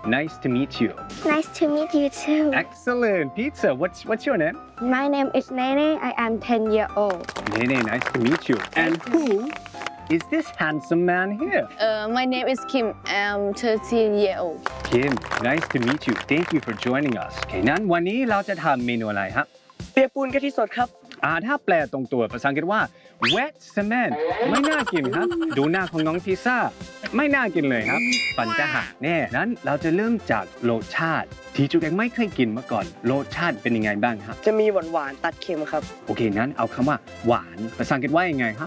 Nice to meet you. Nice to meet you too. Excellent. Pizza, what's your name? My name is Nene. I am 10 years old. Nene, nice to meet you. And who is this handsome man here? My name is Kim. I'm 13 years old. Kim, nice to meet you. Thank you for joining us. โอเคนั้นวันนี้เราจะทำเมนูอะไรครับเปียกปูนกะทิสดครับถ้าแปลตรงตัวภาษาอังกฤษว่า wet cement ไม่น่ากินครับ ดูหน้าของน้องพิซซ่าไม่น่ากินเลยครับปัญจะหาแน่นั้นเราจะเริ่มจากรสชาติที่จุกเองไม่เคยกินมาก่อนรสชาติเป็นยังไงบ้างครับจะมีหวานๆตัดเค็มครับโอเคนั้นเอาคำว่าหวานภาษาอังกฤษว่ายังไงครับ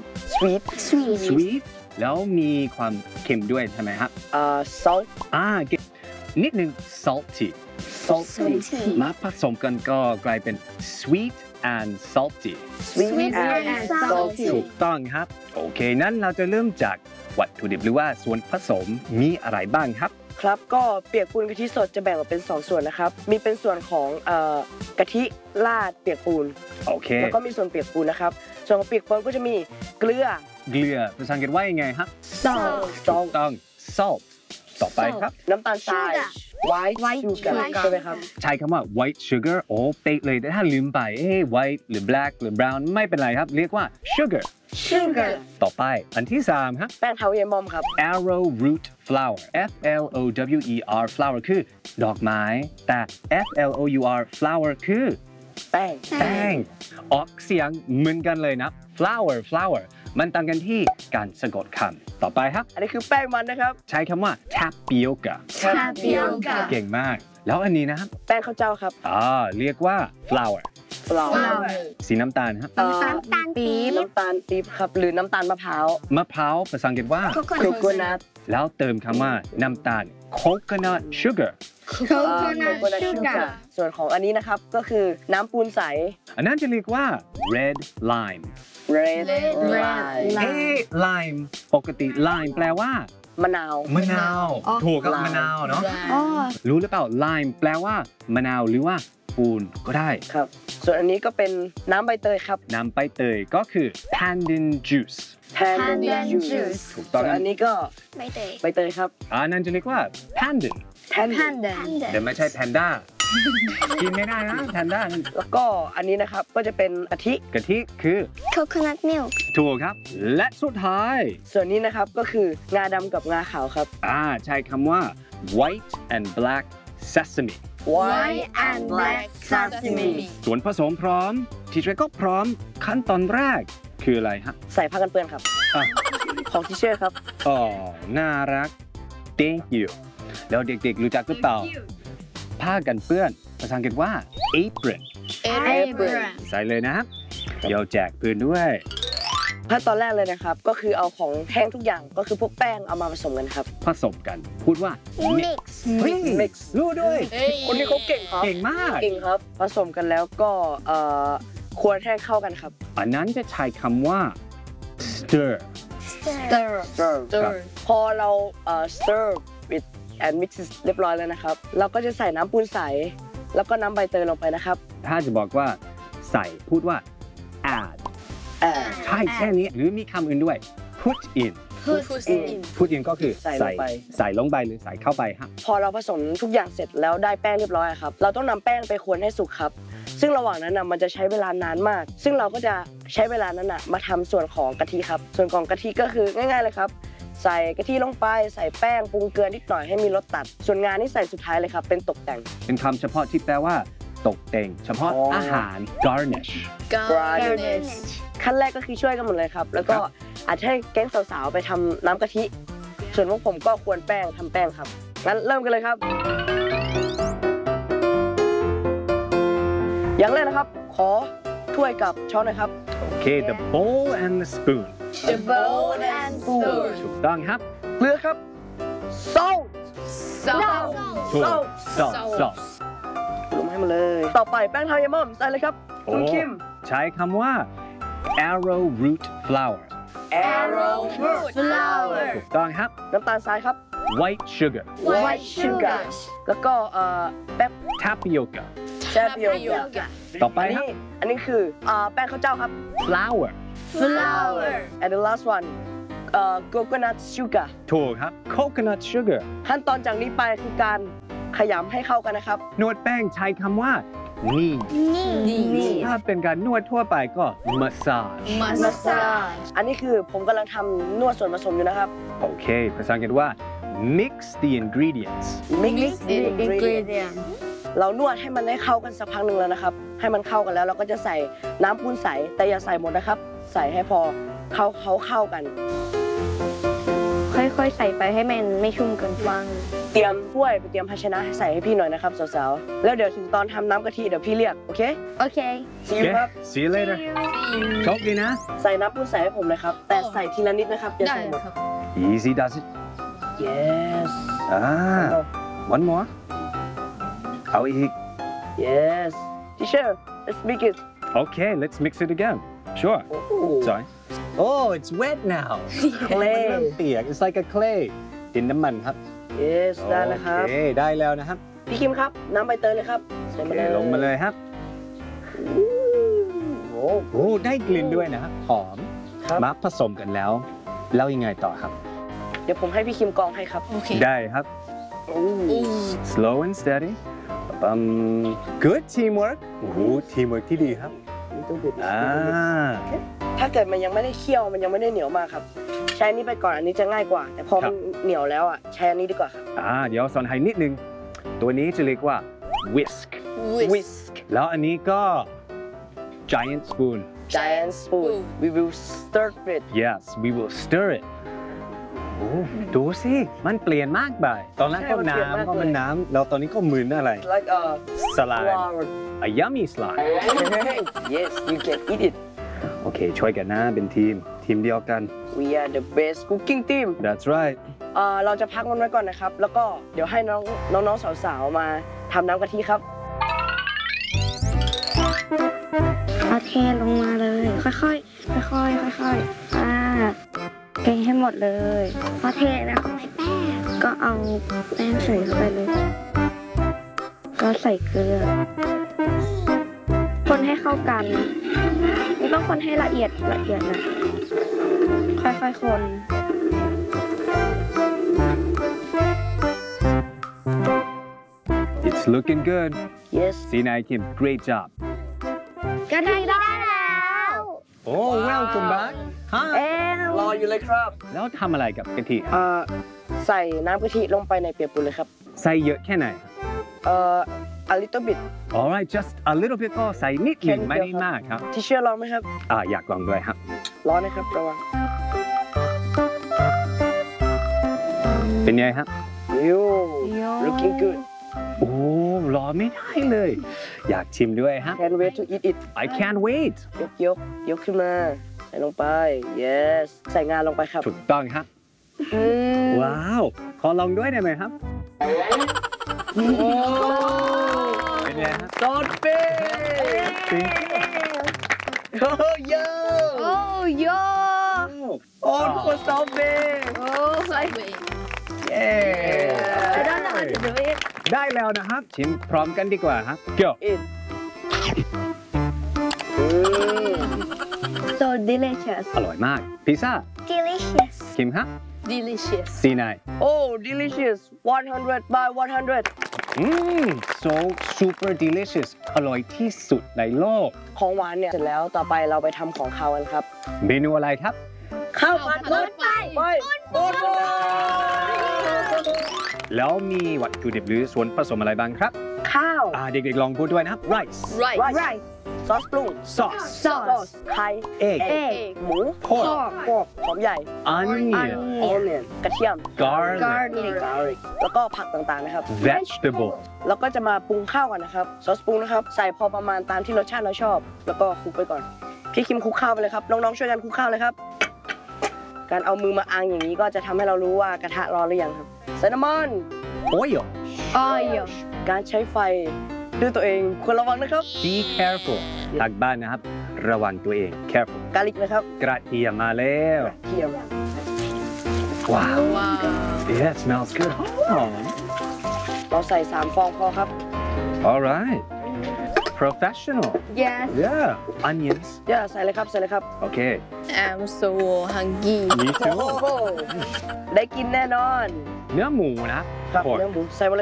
sweet แล้วมีความเค็มด้วยใช่ไหมครับ salt นิดนึง salty มาผสมกันก็กลายเป็น sweet and salty ถูกต้องครับโอเคนั้นเราจะเริ่มจากวัตถุดิบหรือว่าส่วนผสมมีอะไรบ้างครับครับก็เปียกปูนกะทิสดจะแบ่งออกเป็น2ส่วนนะครับมีเป็นส่วนของกะทิราดเปียกปูนโอเคแล้วก็มีส่วนเปียกปูนนะครับส่วนของเปียกปูนก็จะมีเกลือภาษาอังกฤษว่ายังไงครับ salt ถูกต้อง salt ต่อไปครับน้ำตาลทราย white sugar ใช่ไหมครับใช้คำว่า white sugar โอ้เป๊ะเลยแต่ถ้าลืมไปwhite หรือ black หรือ brown ไม่เป็นไรครับเรียกว่า sugar ต่อไปอันที่3ครับแป้งเทาเยมอมครับ arrowroot flour flower flower คือดอกไม้แต่ flour flour คือแป้งออกเสียงเหมือนกันเลยนะ flour มันต่างกันที่การสะกดคำต่อไปครับอันนี้คือแป้งมันนะครับใช้คำว่า tapioca เก่งมากแล้วอันนี้นะครับแป้งข้าวเจ้าครับเรียกว่า flour สีน้ำตาลครับน้ำตาลปี๊บครับหรือน้ำตาลมะพร้าวภาษาอังกฤษว่า coconut แล้วเติมคำว่าน้ำตาล coconut sugar ส่วนของอันนี้นะครับก็คือน้ำปูนใสอันนั้นจะเรียกว่า red lime lime ปกติ lime แปลว่ามะนาวถูกครับมะนาวเนาะรู้หรือเปล่า lime แปลว่ามะนาวหรือว่าปูนก็ได้ครับส่วนอันนี้ก็เป็นน้ำใบเตยครับน้ำใบเตยก็คือ pandan juice ถูกต้องอันนี้ก็ใบเตยครับอันนั้นจะเรียกว่า pandan แต่ไม่ใช่ panda กินไม่ได้นะ panda แล้วก็อันนี้นะครับก็จะเป็นกะทิคือ coconut milk ถูกครับและสุดท้ายส่วนนี้นะครับก็คืองาดำกับงาขาวครับใช้คำว่า white and black sesame ส่วนผสมพร้อมทีเชอร์ก็พร้อมขั้นตอนแรกคืออะไรฮะใส่ผ้ากันเปื้อนครับของทีเชอร์ครับน่ารัก thank you แล้วเด็กๆรู้จักหรือเปล่าผ้ากันเปื้อนภาษาอังกฤษว่า apron ใส่เลยนะครับเดี๋ยวแจกเพื่อนด้วยขั้นตอนแรกเลยนะครับก็คือเอาของแห้งทุกอย่างก็คือพวกแป้งเอามาผสมกันครับผสมกันพูดว่า mix รู้ด้วยคนที่เขาเก่งครับเก่งมากเก่งครับผสมกันแล้วก็ควรให้เข้ากันครับอันนั้นจะใช้คำว่า stir พอเราstir with and mix เรียบร้อยแล้วนะครับเราก็จะใส่น้ำปูนใสแล้วก็น้ำใบเตยลงไปนะครับถ้าจะบอกว่าใส่พูดว่า add ใช่แค่นี้หรือมีคำอื่นด้วย put in ก็คือใส่ลงไปหรือใส่เข้าไปครับพอเราผสมทุกอย่างเสร็จแล้วได้แป้งเรียบร้อยครับเราต้องนำแป้งไปคนให้สุกครับซึ่งระหว่างนั้นมันจะใช้เวลานานมากซึ่งเราก็จะใช้เวลานั้นมาทำส่วนของกะทิครับส่วนของกะทิก็คือง่ายๆเลยครับใส่กะทิลงไปใส่แป้งปรุงเกลือนิดหน่อยให้มีรสตัดส่วนงานนี่ใส่สุดท้ายเลยครับเป็นตกแต่งเป็นคำเฉพาะที่แปลว่าตกแต่งเฉพาะอาหาร garnish ขั้นแรกก็คือช่วยกันหมดเลยครับแล้วก็อาจจะให้แก๊งสาวๆไปทำน้ำกะทิส่วนพวกผมก็ควรแป้งทำแป้งครับงั้นเริ่มกันเลยครับอย่างแรกนะครับขอถ้วยกับช้อนหน่อยครับโอเค the bowl and the spoon ถูกต้องครับเกลือครับ salt ลงให้มาเลยต่อไปแป้งเทาเยมอมใส่เลยครับคุณคิมใช้คำว่า arrowroot flour ถูกต้องครับน้ำตาลทรายครับ white sugar แล้วก็แป้ง tapioca ต่อไปครับอันนี้คือแป้งข้าวเจ้าครับ flour and the last one coconut sugar ถูกครับ coconut sugar ขั้นตอนจากนี้ไปคือการขยำให้เข้ากันนะครับนวดแป้งใช้คำว่านี่นี่ถ้าเป็นการนวดทั่วไปก็ massage มาซาอันนี้คือผมกำลังทำนวดส่วนผสมอยู่นะครับโอเค ภาษาอังกฤษว่า mix the ingredients mix the ingredient เรานวดให้มันได้เข้ากันสักพักหนึ่งแล้วนะครับ ให้มันเข้ากันแล้วเราก็จะใส่น้ำปูนใสแต่อย่าใส่หมดนะครับ ใส่ให้พอเข้ากันค่อยๆใส่ไปให้มันไม่ชุ่มเกินไปเตรียมถ้วยไปเตรียมภาชนะให้ใส่ให้พี่หน่อยนะครับสาวๆแล้วเดี๋ยวถึงตอนทำน้ำกะทิเดี๋ยวพี่เรียกโอเคโอเค see you ครับ see you later โชคดีนะใส่น้ำปูนใสให้ผมเลยครับแต่ใส่ทีละนิดนะครับอย่าได้ใส่หมดครับ easy does it yes one more เอาอีก yes teacher let's make it okay let's mix it again sure sorry oh it's wet now clay เริ่มเปียก it's like a clay ดินน้ำมันครับ yes ได้แล้วครับโอเคได้แล้วนะครับพี่คิมครับน้ำใบเตยเลยครับใส่โอมาเคเลยลงมาเลยครับโอ้โอ้ได้กลิ่นด้วยนะครับหอมครับมาผสมกันแล้วแล้วยังไงต่อครับเดี๋ยวผมให้พี่คิมกรองให้ครับโอเคได้ครับ slow and steady good teamwork โอ้โห teamwork ที่ดีครับถ้าเกิดมันยังไม่ได้เคี่ยวมันยังไม่ได้เหนียวมากครับ ใช้อันนี้ไปก่อนอันนี้จะง่ายกว่า แต่พอมันเหนียวแล้วอ่ะใช้อันนี้ดีกว่าครับเดี๋ยวสอนให้นิดนึง ตัวนี้จะเรียกว่า whisk whisk แล้วอันนี้ก็ giant spoon giant spoon we will stir it yes we will stir it โอ้ดูสิ มันเปลี่ยนมากไปตอนแรกก็น้ำก็มันน้ำแล้วตอนนี้ก็เหมือนอะไร like a สไลม์ flour a yummy slime yes you can eat it โอเค ช่วยกันนะเป็นทีมเดียวกัน we are the best cooking team that's right เราจะพักมันไว้ก่อนนะครับ แล้วก็เดี๋ยวให้น้องสาวๆมาทำน้ำกะทิครับเอาเทลงมาเลย ค่อยๆ ค่อยๆ ค่อยๆเทให้หมดเลยพอเทนะคะก็เอาแป้งใส่เข้าไปเลย ก็ใส่เกลือ คนให้เข้ากันไม่ต้องคนให้ละเอียดนะค่อยๆ คน it's looking good yes Sina Kim great job ก็ได้แล้ว oh welcome back รออยู่เลยครับแล้วทำอะไรกับกะทิใส่น้ำกะทิลงไปในเปียกปูนเลยครับใส่เยอะแค่ไหน a little bit alright just a little bit ก็ใส่นิดหนึ่งไม่ได้มากครับที่เชื่อลองไหมครับอยากลองด้วยครับร้อนนะครับระวังเป็นไงครับ looking good โอ้รอไม่ได้เลย อยากชิมด้วยครับ can't wait to eat it I can't wait ยกขึ้นมาใส่ลงไป yes ใส่งานลงไปครับถูกต้องครับ ว้าว ขอลองด้วยได้ไหมครับ เป็นไงครับซอสเป้โอ้เยอะโอ้ยโอ้ทุกคนซอสเป้โอ้ใส่ไปเย้ I don't know how to do it ได้แล้วนะครับ ชิมพร้อมกันดีกว่าครับ go it so delicious อร่อยมาก พิซซ่า delicious คิมครับ delicious ซีนาย oh delicious 100 by 100 so super delicious อร่อยที่สุดในโลกของหวานเนี่ยเสร็จแล้วต่อไปเราไปทำของคาวกันครับเมนูอะไรครับข้าวผัดรถไฟปูนแล้วมีวัตถุดิบหรือส่วนผสมอะไรบ้างครับข้าวเด็กๆลองพูดด้วยนะครับ rice right rice ซอสปรุง sauce sauce ไข่ egg egg หมู pork หอมใหญ่ onion onion กระเทียม garlic garlic แล้วก็ผักต่างๆนะครับ vegetable แล้วก็จะมาปรุงข้าวกันนะครับ ซอสปรุงนะครับ ใส่พอประมาณตามที่รสชาติเราชอบ แล้วก็คลุกไปก่อน พี่คิมคลุกข้าวไปเลยครับ น้องๆช่วยกันคลุกข้าวเลยครับ การเอามือมาอังอย่างนี้ก็จะทำให้เรารู้ว่ากระทะร้อนหรือยังครับ ใส่น้ำมัน oil oil การใช้ไฟด้วยตัวเองควรระวังนะครับ be careful ทางบ้านนะครับ ระวังตัวเอง careful กาลิกนะครับกระเทียมมาแล้วเทียมว้าว wow yeah it smells good หอมเราใส่3ฟองพอครับ alright professional yes yeah onions ใส่เลยครับ ใส่เลยครับ okay I'm so hungry me โอ้ too โหได้กินแน่นอนเนื้อหมูนะครับเนื้อหมูใส่มาเลยครับ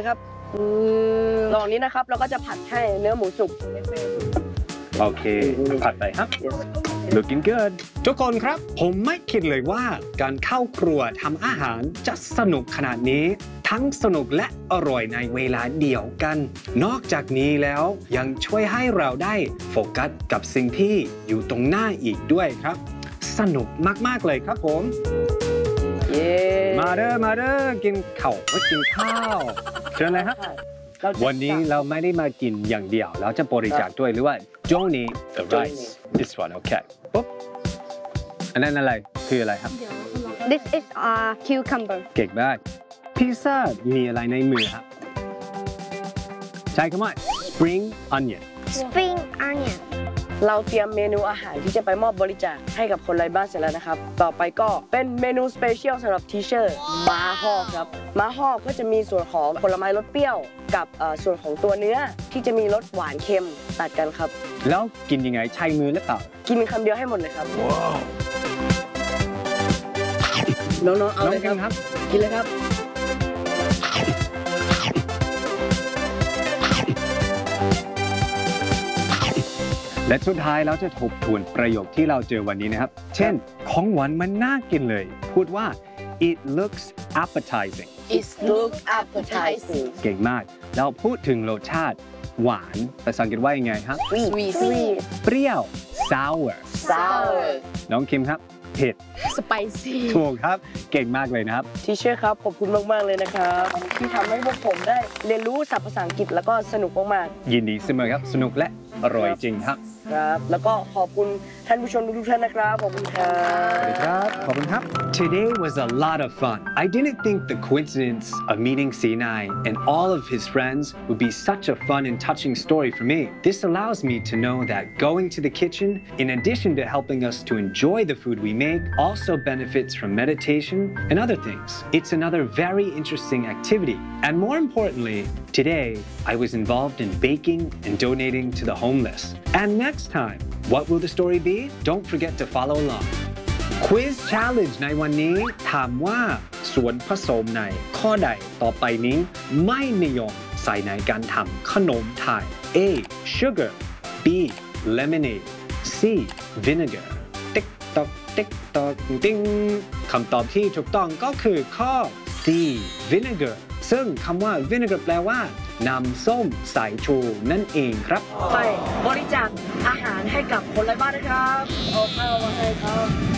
ระหว่างนี้นะครับเราก็จะผัดให้เนื้อหมูสุกโอเคผัดไปครับ looking good ทุกคนครับผมไม่คิดเลยว่าการเข้าครัวทำอาหารจะสนุกขนาดนี้ทั้งสนุกและอร่อยในเวลาเดียวกันนอกจากนี้แล้วยังช่วยให้เราได้โฟกัสกับสิ่งที่อยู่ตรงหน้าอีกด้วยครับสนุกมากๆเลยครับผมเย้มาเด้อกินข้าวกินข้าวเชิญเลยครับวันนี้เราไม่ได้มากินอย่างเดียวเราจะบริจาคด้วยหรือว่า donate the rice this one okay ปุ๊บอันนั้นอะไรคืออะไรครับ This is cucumber เก่งมากพิซซ่ามีอะไรในมือครับใช้คำว่า spring onion spring onion เราเตรียมเมนูอาหารที่จะไปมอบบริจาคให้กับคนไร้บ้านเสร็จแล้วนะครับต่อไปก็เป็นเมนูสเปเชียลสำหรับทีเชอร์ม้าฮอกครับม้าฮอกก็จะมีส่วนของผลไม้รสเปรี้ยวกับส่วนของตัวเนื้อที่จะมีรสหวานเค็มตัดกันครับแล้วกินยังไงใช้มือหรือเปล่ากินคำเดียวให้หมดเลยครับน้องๆเอาเลยครับกินเลยครับและสุดท้ายเราจะทบทวนประโยคที่เราเจอวันนี้นะครับเช่นของหวานมันน่ากินเลยพูดว่า it looks appetizing It looks appetizing เก่งมากเราพูดถึงรสชาติหวานภาษาอังกฤษว่ายังไงครับ Sweet เปรี้ยว sour น้องคิมครับเผ็ด Spicy ถูกครับเก่งมากเลยนะครับทีเชอร์ครับขอบคุณมากๆเลยนะครับที่ทำให้พวกผมได้เรียนรู้ศัพท์ภาษาอังกฤษแล้วก็สนุกมากๆยินดีเสมอครับสนุกและอร่อยจริงครับครับแล้วก็ขอบคุณท่านผู้ชมทุกท่านนะครับขอบคุณครับสวัสดีครับขอบคุณครับ Today was a lot of fun. I didn't think the coincidence of meeting Sinai and all of his friends would be such a fun and touching story for me. This allows me to know that going to the kitchen, in addition to helping us to enjoy the food we make, also benefits from meditation and other things. It's another very interesting activity. And more importantly, today I was involved in baking and donating to the homeless. And next time, what will the story be? Don't forget to follow along. Quiz Challenge ในวันนี้ถามว่าส่วนผสมในข้อใดต่อไปนี้ไม่นิยมใส่ในการทำขนมไทย A. Sugar B. Lemonade C. Vinegar ติ๊กตอกติ๊กตอกติ๊งคำตอบที่ถูกต้องก็คือข้อ C. Vinegar ซึ่งคำว่า vinegar แปลว่าน้ำส้มสายชูนั่นเองครับไปบริจาคอาหารให้กับคนไร้บ้านนะครับเอาข้าวมาให้ครับ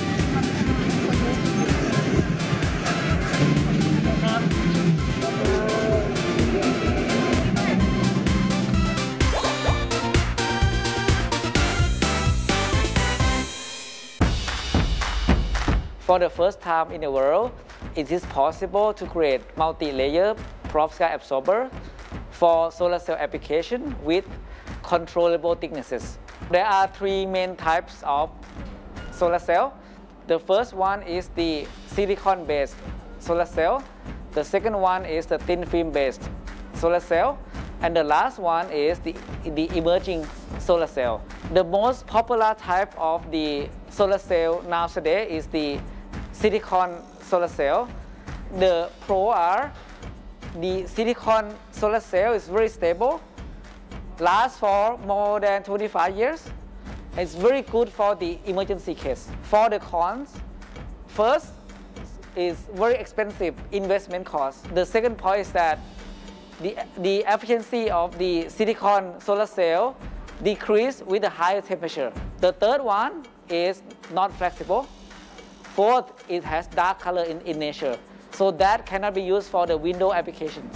For the first time in the world, it is possible to create multi-layer perovskite absorber for solar cell application with controllable thicknesses. There are three main types of solar cell. The first one is the silicon-based solar cell. The second one is the thin film-based solar cell. And the last one is the emerging solar cell. The most popular type of the solar cell nowadays is the silicon solar cell. The pro are the silicon solar cell is very stable, lasts for more than 25 years. It's very good for the emergency case. For the cons, first is very expensive investment cost. The second point is that the efficiency of the silicon solar cell decrease with the higher temperature. The third one is not flexible. Fourth, it has dark color in nature. So that cannot be used for the window applications.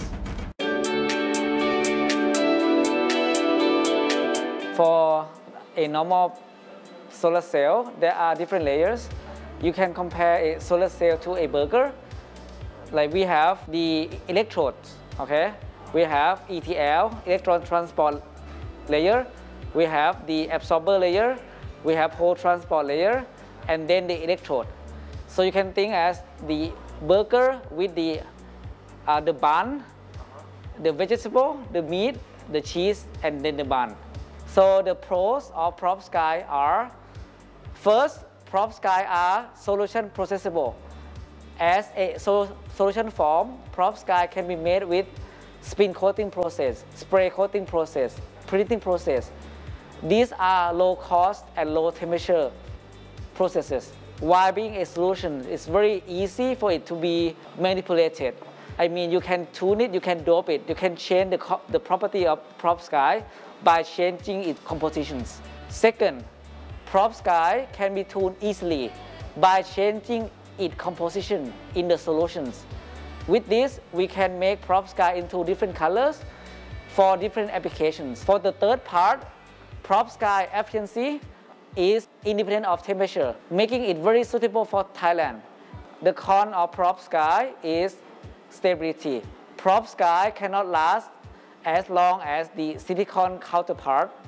For a normal solar cell, there are different layers. You can compare a solar cell to a burger. Like we have the electrodes, okay? We have ETL, electron transport layer. We have the absorber layer. We have hole transport layer, and then the electrode. So you can think as the burger with the bun, the vegetable, the meat, the cheese, and then the bun. So the pros of perovskite are, first, perovskite are solution processable. As a solution form, perovskite can be made with spin coating process, spray coating process, printing process. These are low cost and low temperature processes. While being a solution, it's very easy for it to be manipulated. I mean, you can tune it, you can dope it, you can change the property of perovskite by changing its compositions. Second, perovskite can be tuned easily by changing its composition in the solutions. With this, we can make perovskite into different colors for different applications. For the third part, perovskite efficiency is independent of temperature, making it very suitable for Thailand. The con of perovskite is stability. Perovskite cannot last as long as the silicon counterpart